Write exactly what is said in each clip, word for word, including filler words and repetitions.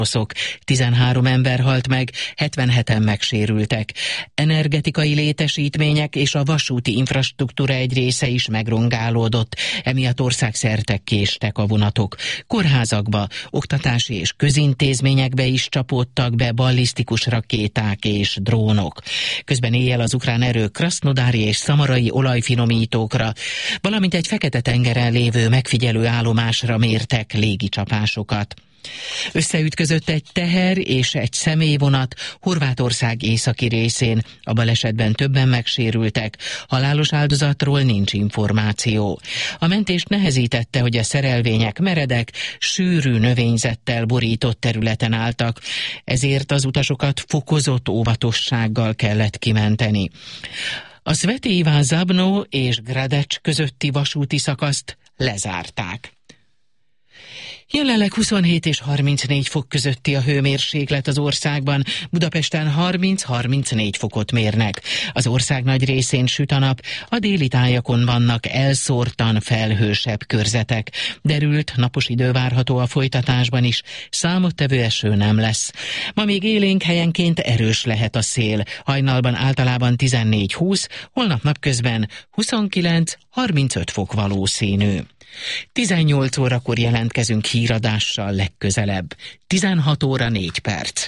tizenhárom ember halt meg, hetvenheten megsérültek. Energetikai létesítmények és a vasúti infrastruktúra egy része is megrongálódott, emiatt országszerte késtek a vonatok. Kórházakba, oktatási és közintézményekbe is csapódtak be ballisztikus rakéták és drónok. Közben éjjel az ukrán erők krasznodári és szamarai olajfinomítókra, valamint egy Fekete-tengeren lévő megfigyelő állomásra mértek légicsapásokat. Összeütközött egy teher és egy személyvonat Horvátország északi részén. A balesetben többen megsérültek, halálos áldozatról nincs információ. A mentést nehezítette, hogy a szerelvények meredek, sűrű növényzettel borított területen álltak, ezért az utasokat fokozott óvatossággal kellett kimenteni. A Sveti Iván Zabno és Gradecs közötti vasúti szakaszt lezárták. Jelenleg huszonhét és harmincnégy fok közötti a hőmérséklet az országban, Budapesten harminc-harmincnégy fokot mérnek. Az ország nagy részén süt a nap, a déli tájakon vannak elszórtan felhősebb körzetek. Derült, napos idő várható a folytatásban is, számottevő eső nem lesz. Ma még élénk helyenként erős lehet a szél, hajnalban általában tizennégy-húsz, holnap napközben huszonkilenc-harmincöt fok valószínű. tizennyolc órakor jelentkezünk híradással legközelebb. tizenhat óra négy perc.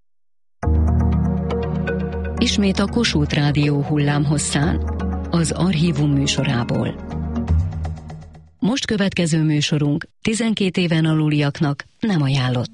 Ismét a Kossuth Rádió hullámhosszán, az Archívum műsorából. Most következő műsorunk tizenkét éven aluliaknak nem ajánlott.